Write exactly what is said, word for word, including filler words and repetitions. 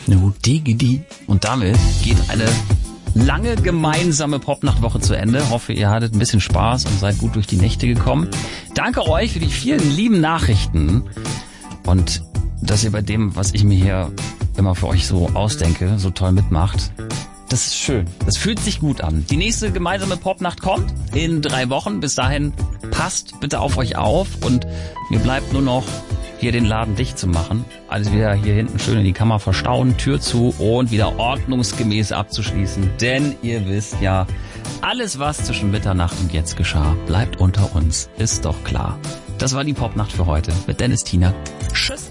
No diggity. Und damit geht eine lange gemeinsame Popnachtwoche zu Ende. Hoffe, ihr hattet ein bisschen Spaß und seid gut durch die Nächte gekommen. Danke euch für die vielen lieben Nachrichten und dass ihr bei dem, was ich mir hier immer für euch so ausdenke, so toll mitmacht. Das ist schön. Das fühlt sich gut an. Die nächste gemeinsame Popnacht kommt in drei Wochen. Bis dahin passt bitte auf euch auf und mir bleibt nur noch hier den Laden dicht zu machen. Alles wieder hier hinten schön in die Kammer verstauen, Tür zu und wieder ordnungsgemäß abzuschließen. Denn ihr wisst ja, alles was zwischen Mitternacht und jetzt geschah, bleibt unter uns. Ist doch klar. Das war die Popnacht für heute mit Dennis Tiener. Tschüss.